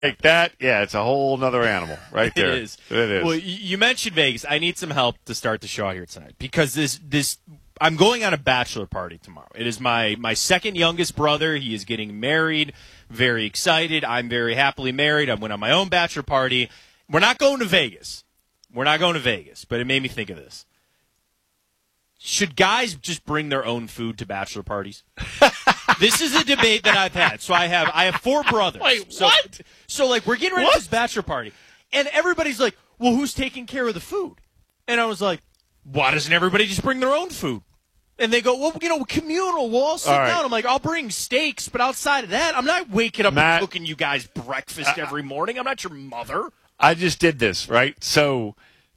like that, yeah, it's a whole other animal right there. It is. It is. Well, you mentioned Vegas. I need some help to start the show here tonight because this I'm going on a bachelor party tomorrow. It is my second youngest brother. He is getting married. Very excited. I'm very happily married. I went on my own bachelor party. We're not going to Vegas. But it made me think of this. Should guys just bring their own food to bachelor parties? This is a debate that I've had. So I have 4 brothers. Wait, so, what? So like we're getting ready for this bachelor party, and everybody's like, "Well, who's taking care of the food?" And I was like, "Why doesn't everybody just bring their own food?" And they go, "Well, communal. We'll all sit down." I'm like, "I'll bring steaks, but outside of that, I'm not waking up and cooking you guys breakfast every morning. I'm not your mother." I just did this, right? So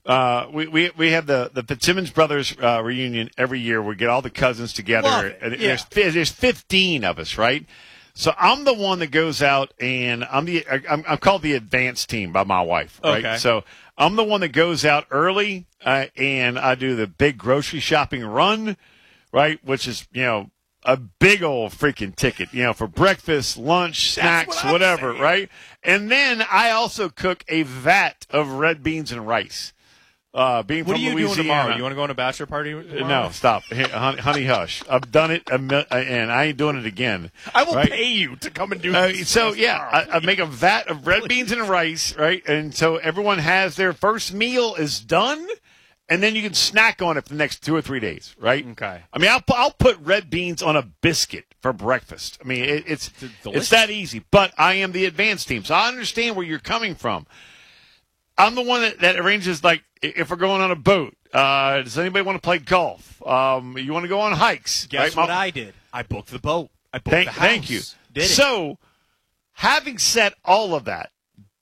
we have the Fitzsimmons Brothers reunion every year. We get all the cousins together. And there's 15 of us, right? So I'm the one that goes out, and I'm called the advanced team by my wife, right? Okay. So I'm the one that goes out early, and I do the big grocery shopping run, right? Which is, a big old freaking ticket, for breakfast, lunch, snacks, whatever, right? And then I also cook a vat of red beans and rice. Being what from are you Louisiana, doing tomorrow? You want to go on a bachelor party tomorrow? No, stop. Hey, honey, hush. I've done it, and I ain't doing it again. I will pay you to come and do this. So, I make a vat of red beans and rice, right? And so everyone has their first meal is done, and then you can snack on it for the next 2 or 3 days, right? Okay. I mean, I'll put red beans on a biscuit for breakfast. I mean, it's that easy. But I am the advanced team, so I understand where you're coming from. I'm the one that arranges, like, if we're going on a boat, does anybody want to play golf? You want to go on hikes? Guess what I did? I booked the boat. I booked the house. Thank you. Did it. So, having said all of that,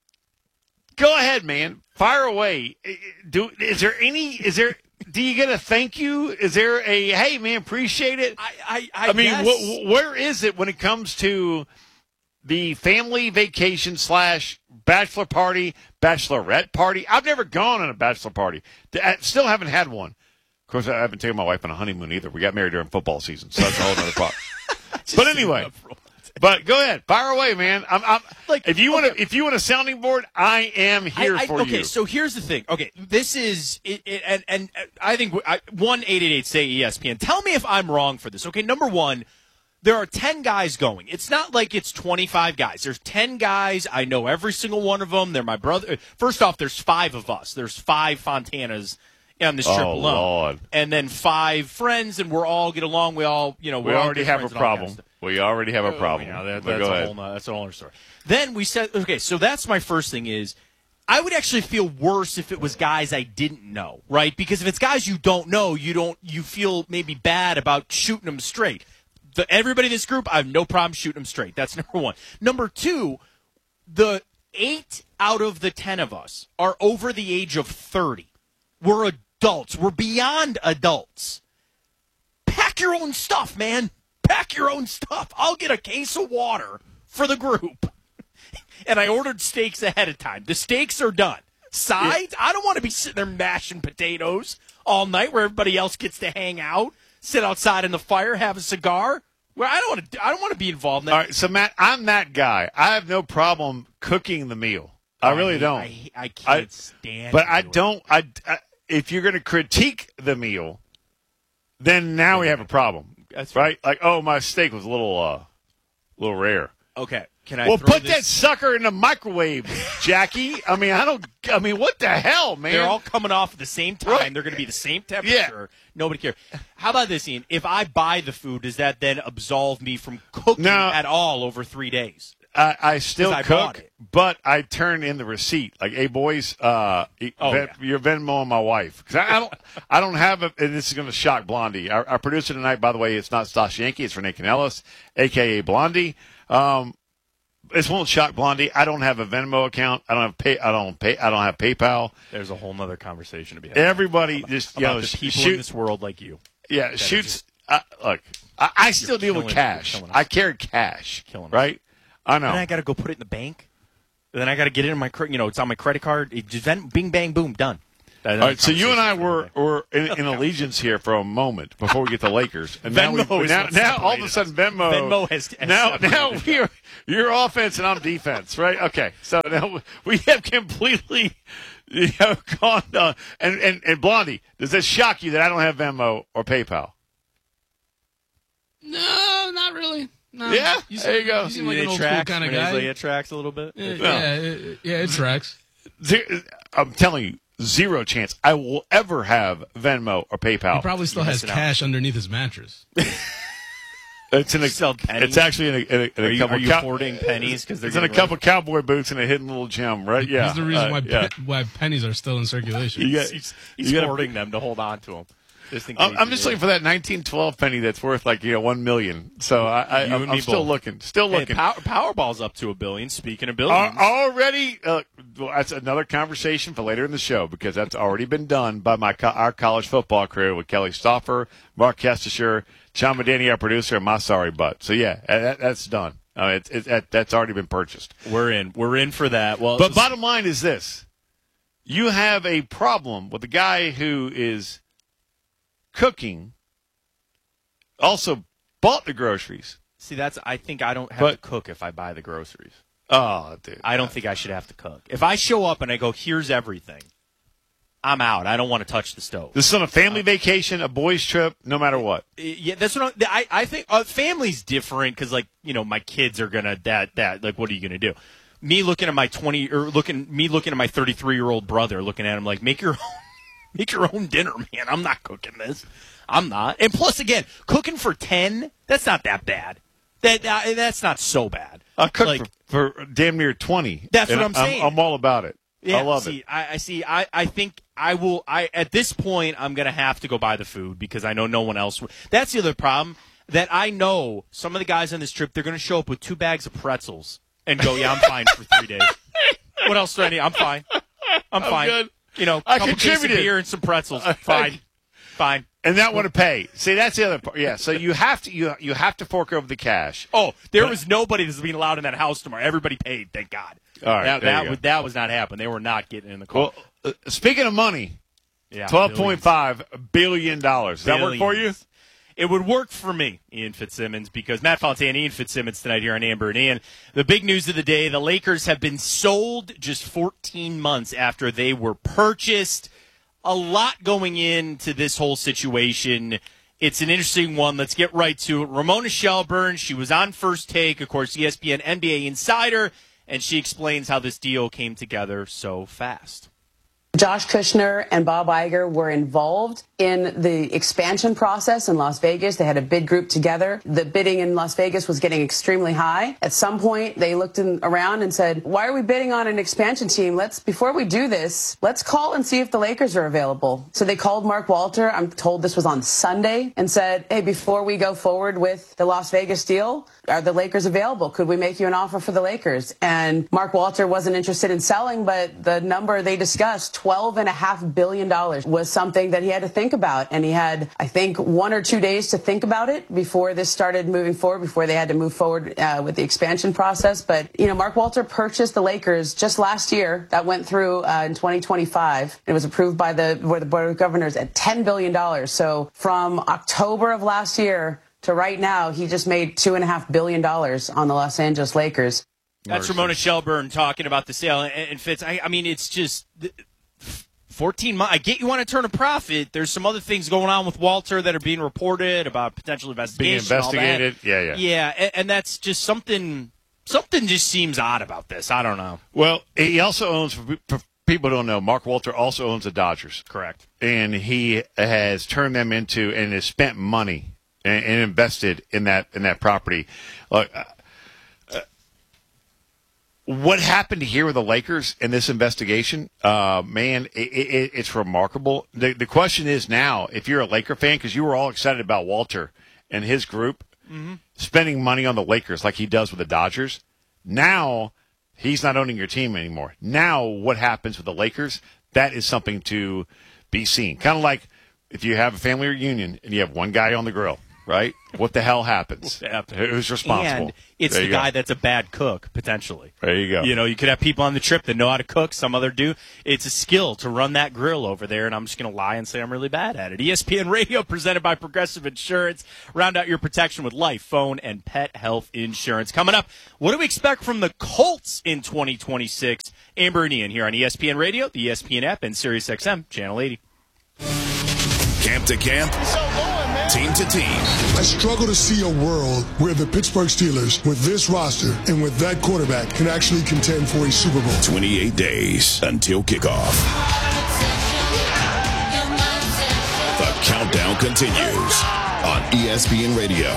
go ahead, man. Fire away. Do you get a thank you? Is there a, hey, man, appreciate it? I mean, guess. Where is it when it comes to the family vacation / bachelor party, bachelorette party? I've never gone on a bachelor party. I still haven't had one. Of course, I haven't taken my wife on a honeymoon either. We got married during football season, so that's a whole other problem. But anyway, but go ahead, fire away, man. I'm like, if you want a sounding board, I am here for you. Okay, so here's the thing. Okay, this is and I think 1-888-SAY-ESPN. Tell me if I'm wrong for this. Okay, number one. There are 10 guys going. It's not like it's 25 guys. There's 10 guys. I know every single one of them. They're my brother. First off, there's 5 of us. There's 5 Fontanas on this trip alone. Lord. And then 5 friends, and we're all get along. We all, we already have a problem. We already have a problem. That's a whole other story. Then we said, okay, so that's my first thing is, I would actually feel worse if it was guys I didn't know, right? Because if it's guys you don't know, you feel maybe bad about shooting them straight. Everybody in this group, I have no problem shooting them straight. That's number one. Number two, the 8 out of the 10 of us are over the age of 30. We're adults. We're beyond adults. Pack your own stuff, man. Pack your own stuff. I'll get a case of water for the group. And I ordered steaks ahead of time. The steaks are done. Sides, I don't want to be sitting there mashing potatoes all night where everybody else gets to hang out. Sit outside in the fire, have a cigar. Well, I don't want to be involved in that. All right, so Matt, I'm that guy. I have no problem cooking the meal. I really don't. I can't stand. But I don't. If you're going to critique the meal, then now we have a problem. That's right. Like, oh, my steak was a little rare. Okay. Can I? Well, put that sucker in the microwave, Jackie. I mean, what the hell, man? They're all coming off at the same time. Right. They're going to be the same temperature. Yeah. Nobody cares. How about this, Ian? If I buy the food, does that then absolve me from cooking at all over 3 days? I still cook, but I turn in the receipt. Like, hey, boys, you're Venmoing my wife. Because I don't have it, and this is going to shock Blondie. Our producer tonight, by the way, it's not Stas Yankee. It's Renee Canellis, a.k.a. Blondie. This won't shock Blondie. I don't have a Venmo account. I don't have PayPal. There's a whole nother conversation to be had. Everybody just about the people in this world like you. Yeah, shoots. Look, I still deal with cash. I carry cash. Right? I know. And I got to go put it in the bank. And then I got to get it in my, it's on my credit card. It just bing, bang, boom, done. All right, so you and I were in allegiance here for a moment before we get to Lakers, and now all of a sudden Venmo has now you're offense and I'm defense, right? Okay, so now we have completely gone down. And Blondie, does this shock you that I don't have Venmo or PayPal? No, not really. No. Yeah, there you go. You seem like an old school kind of guy. It tracks a little bit. It tracks. I'm telling you, zero chance I will ever have Venmo or PayPal. He probably still has cash underneath his mattress. It's actually in a couple. Are you hoarding pennies? Because it's in a couple cowboy boots and a hidden little gem, right? Yeah, that's the reason why pennies are still in circulation. He's hoarding them to hold on to them. I'm just looking for that 1912 penny that's worth like $1 million. So I'm still looking. Hey, Powerball's up to $1 billion. Speaking of billions, already. Well, that's another conversation for later in the show because that's already been done by our college football crew with Kelly Stauffer, Mark Kestisher, John Medani, our producer, and my sorry butt. So yeah, that's done. That's already been purchased. We're in for that. Well, but bottom line is this: you have a problem with the guy who is cooking, also bought the groceries. See, I think I don't have to cook if I buy the groceries. Oh, dude. I don't think I should have to cook. If I show up and I go, here's everything, I'm out. I don't want to touch the stove. This is on a family vacation, a boys' trip, no matter what. Yeah, that's what I think. Family's different because, like, my kids are gonna like, what are you gonna do? Me looking at my 33-year-old brother, looking at him like, make your own dinner, man. I'm not cooking this. I'm not. And plus, again, cooking for 10, that's not that bad. That's not so bad. I cook for damn near 20. That's what I'm saying. I'm all about it. Yeah, I love it. I think I will. At this point, I'm going to have to go buy the food because I know no one else. That's the other problem. That I know some of the guys on this trip, they're going to show up with 2 bags of pretzels and go, yeah, I'm fine for 3 days. What else do I need? I'm fine. I'm fine. Good. A couple cases of beer and some pretzels. Fine. And not want to pay. See, that's the other part. Yeah, so you have to fork over the cash. Oh, there was nobody that's being allowed in that house tomorrow. Everybody paid, thank God. All right, that was not happening. They were not getting in the car. Well, speaking of money, $12.5 billion. Does that work for you? It would work for me, Ian Fitzsimmons, because Matt Fontaine, Ian Fitzsimmons tonight here on Amber and Ian. The big news of the day, the Lakers have been sold just 14 months after they were purchased. A lot going into this whole situation. It's an interesting one. Let's get right to it. Ramona Shelburne, she was on First Take, of course, ESPN NBA insider, and she explains how this deal came together so fast. Josh Kushner and Bob Iger were involved in the expansion process in Las Vegas. They had a bid group together. The bidding in Las Vegas was getting extremely high. At some point, they looked around and said, why are we bidding on an expansion team? Before we do this, let's call and see if the Lakers are available. So they called Mark Walter. I'm told this was on Sunday, and said, hey, before we go forward with the Las Vegas deal, are the Lakers available? Could we make you an offer for the Lakers? And Mark Walter wasn't interested in selling, but the number they discussed, $12.5 billion, was something that he had to think about. And he had, I think, 1 or 2 days to think about it before this started moving forward, before they had to move forward with the expansion process. But, Mark Walter purchased the Lakers just last year. That went through in 2025. It was approved by the Board of Governors at $10 billion. So from October of last year to right now, he just made $2.5 billion on the Los Angeles Lakers. That's Ramona Shelburne talking about the sale. And Fitz, I mean, it's just 14 months. I get you want to turn a profit. There's some other things going on with Walter that are being reported about potential investigation. Being investigated. All that. Yeah, and that's just something just seems odd about this. I don't know. Well, he also owns, for people who don't know, Mark Walter also owns the Dodgers. Correct. And he has turned them into and has spent money and invested in that property. Look, what happened here with the Lakers in this investigation, man, it's remarkable. The question is now, if you're a Laker fan, because you were all excited about Walter and his group spending money on the Lakers like he does with the Dodgers, now he's not owning your team anymore. Now what happens with the Lakers, that is something to be seen. Kind of like if you have a family reunion and you have one guy on the grill. right? What the hell happens? Who's responsible? And it's the guy that's a bad cook, potentially. There you go. You know, you could have people on the trip that know how to cook. Some other do. It's a skill to run that grill over there, and I'm just going to lie and say I'm really bad at it. ESPN Radio, presented by Progressive Insurance. Round out your protection with life, phone, and pet health insurance. Coming up, what do we expect from the Colts in 2026? Amber and Ian here on ESPN Radio, the ESPN app, and SiriusXM, Channel 80. Camp to camp, team to team. I struggle to see a world where the Pittsburgh Steelers, with this roster and with that quarterback, can actually contend for a Super Bowl. 28 days until kickoff. The countdown continues on ESPN Radio.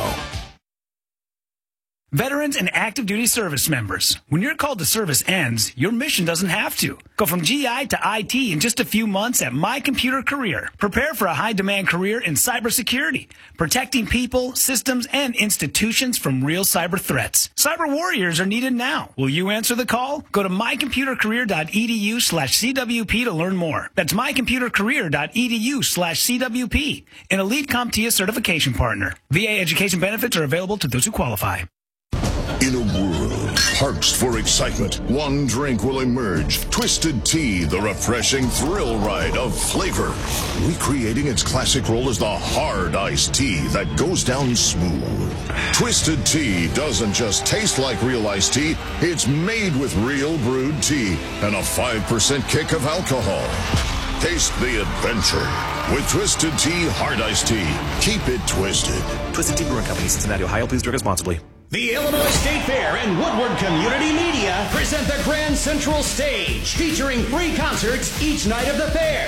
Veterans and active duty service members, when your call to service ends, your mission doesn't have to. Go from GI to IT in just a few months at My Computer Career. Prepare for a high-demand career in cybersecurity, protecting people, systems, and institutions from real cyber threats. Cyber warriors are needed now. Will you answer the call? Go to mycomputercareer.edu/CWP to learn more. That's mycomputercareer.edu/CWP, an elite CompTIA certification partner. VA education benefits are available to those who qualify. In a world parched for excitement, one drink will emerge. Twisted Tea, the refreshing thrill ride of flavor. Recreating its classic role as the hard iced tea that goes down smooth. Twisted Tea doesn't just taste like real iced tea, it's made with real brewed tea and a 5% kick of alcohol. Taste the adventure with Twisted Tea Hard Iced Tea. Keep it twisted. Twisted Tea Brewing Company, Cincinnati, Ohio. Please drink responsibly. The Illinois State Fair and Woodward Community Media present the Grand Central Stage, featuring free concerts each night of the fair.